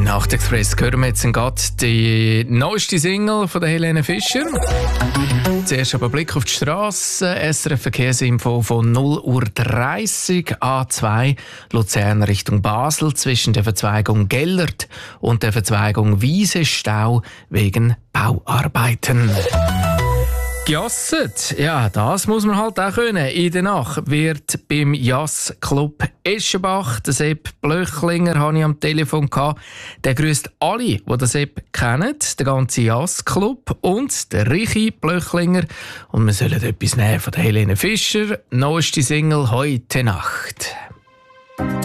Nachtexpress hören wir jetzt gerade die neueste Single von der Helene Fischer. Zuerst aber Blick auf die Straße. SRF Verkehrsinfo von 0:30 Uhr. A2 Luzern Richtung Basel zwischen der Verzweigung Gellert und der Verzweigung Wiesestau wegen Bauarbeiten. Gejasset, ja, das muss man halt auch können. In der Nacht wird beim Jazzclub Eschenbach der Sepp Blöchlinger, habe ich am Telefon gehabt. Der grüßt alle, die den Sepp kennen, den ganzen Jazzclub und der Richie Blöchlinger. Und wir sollen etwas nehmen von der Helene Fischer, neueste Single «Heute Nacht».